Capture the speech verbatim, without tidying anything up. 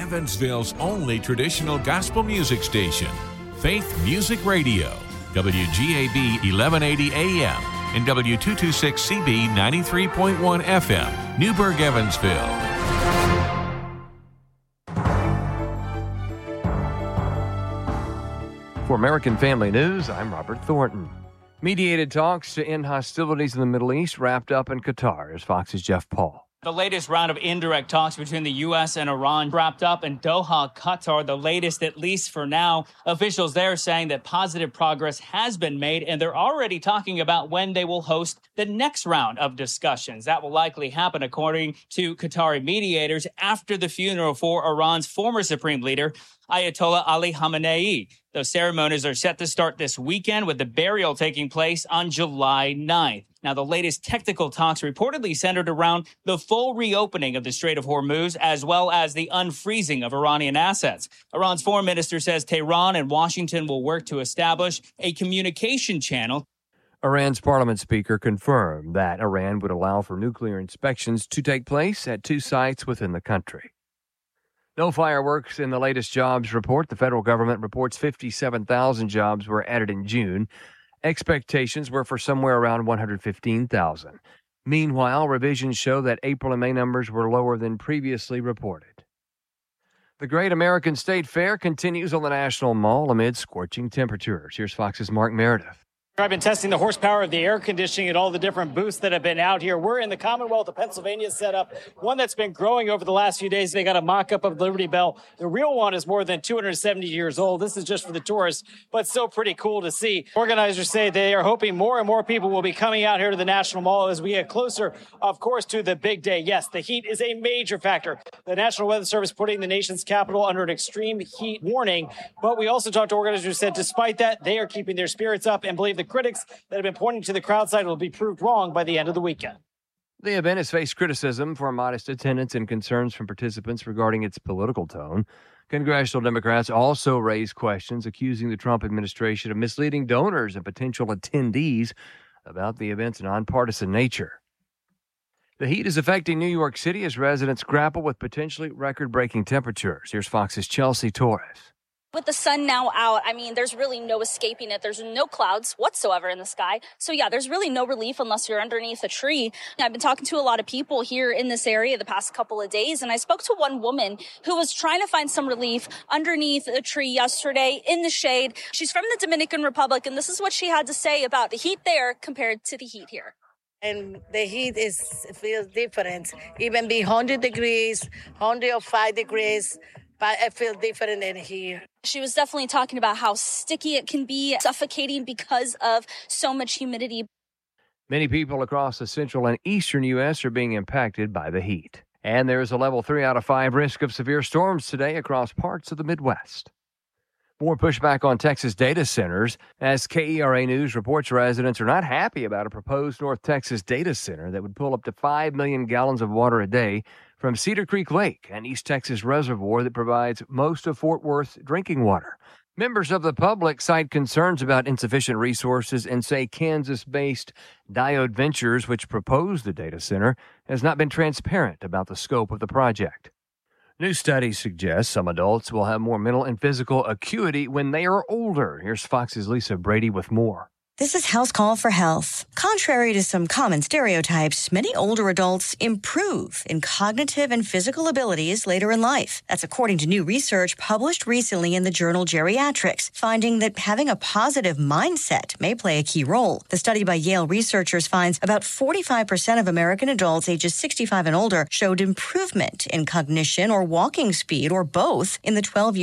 Evansville's only traditional gospel music station, Faith Music Radio, W G A B eleven eighty A M and W two twenty-six C B ninety-three point one F M, Newburgh, Evansville. For American Family News, I'm Robert Thornton. Mediated talks to end hostilities in the Middle East wrapped up in Qatar. Here's Fox's Jeff Paul. The latest round of indirect talks between the U S and Iran wrapped up in Doha, Qatar, the latest, at least for now. Officials there saying that positive progress has been made, and they're already talking about when they will host the next round of discussions. That will likely happen, according to Qatari mediators, after the funeral for Iran's former supreme leader, Ayatollah Ali Khamenei. Those ceremonies are set to start this weekend, with the burial taking place on July ninth. Now, the latest technical talks reportedly centered around the full reopening of the Strait of Hormuz, as well as the unfreezing of Iranian assets. Iran's foreign minister says Tehran and Washington will work to establish a communication channel. Iran's parliament speaker confirmed that Iran would allow for nuclear inspections to take place at two sites within the country. No fireworks in the latest jobs report. The federal government reports fifty-seven thousand jobs were added in June. Expectations were for somewhere around one hundred fifteen thousand. Meanwhile, revisions show that April and May numbers were lower than previously reported. The Great American State Fair continues on the National Mall amid scorching temperatures. Here's Fox's Mark Meredith. I've been testing the horsepower of the air conditioning at all the different booths that have been out here. We're in the Commonwealth of Pennsylvania setup, one that's been growing over the last few days. They got a mock-up of Liberty Bell. The real one is more than two hundred seventy years old. This is just for the tourists, but still pretty cool to see. Organizers say they are hoping more and more people will be coming out here to the National Mall as we get closer, of course, to the big day. Yes, the heat is a major factor. The National Weather Service putting the nation's capital under an extreme heat warning. But we also talked to organizers who said despite that, they are keeping their spirits up and believe the critics that have been pointing to the crowd side will be proved wrong by the end of the weekend. The event has faced criticism for modest attendance and concerns from participants regarding its political tone. Congressional Democrats also raised questions accusing the Trump administration of misleading donors and potential attendees about the event's nonpartisan nature. The heat is affecting New York City as residents grapple with potentially record-breaking temperatures. Here's Fox's Chelsea Torres. With the sun now out, I mean, there's really no escaping it. There's no clouds whatsoever in the sky. So, yeah, there's really no relief unless you're underneath a tree. I've been talking to a lot of people here in this area the past couple of days, and I spoke to one woman who was trying to find some relief underneath a tree yesterday in the shade. She's from the Dominican Republic, and this is what she had to say about the heat there compared to the heat here. And the heat is feels different. Even be one hundred degrees, one hundred five degrees, but I feel different in here. She was definitely talking about how sticky it can be, suffocating because of so much humidity. Many people across the central and eastern U S are being impacted by the heat. And there is a level three out of five risk of severe storms today across parts of the Midwest. More pushback on Texas data centers as K E R A News reports residents are not happy about a proposed North Texas data center that would pull up to five million gallons of water a day from Cedar Creek Lake, an East Texas reservoir that provides most of Fort Worth's drinking water. Members of the public cite concerns about insufficient resources and say Kansas-based Diode Ventures, which proposed the data center, has not been transparent about the scope of the project. New studies suggest some adults will have more mental and physical acuity when they are older. Here's Fox's Lisa Brady with more. This is House Call for Health. Contrary to some common stereotypes, many older adults improve in cognitive and physical abilities later in life. That's according to new research published recently in the journal Geriatrics, finding that having a positive mindset may play a key role. The study by Yale researchers finds about forty-five percent of American adults ages sixty-five and older showed improvement in cognition or walking speed or both in the twelve years